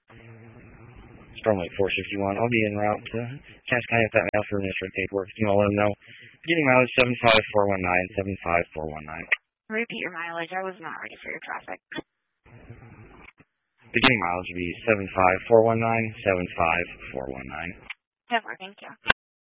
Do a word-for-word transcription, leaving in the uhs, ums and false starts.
Stormlight four sixty-one. I'll be en route to Cass County with that mail for administrative paperwork. You know, let them know. Beginning mileage seven five four one nine, seven five four one nine. Repeat your mileage. I was not ready for your traffic. Beginning mileage would be seven five four one nine, seven five four one nine. Never, thank you.